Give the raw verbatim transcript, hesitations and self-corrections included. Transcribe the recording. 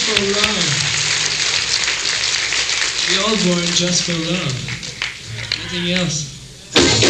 for love. We all born just for love. Nothing else.